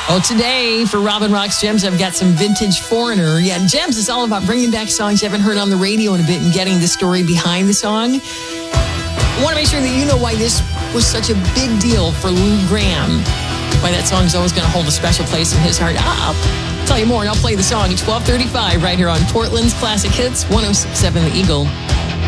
Well, today for Robin Rocks Gems, I've got some vintage Foreigner. Yeah, Gems is all about bringing back songs you haven't heard on the radio in a bit and getting the story behind the song. I want to make sure that you know why this was such a big deal for Lou Gramm. Why that song's always going to hold a special place in his heart. I'll tell you more, and I'll play the song at 12:35 right here on Portland's Classic Hits, 106.7 The Eagle.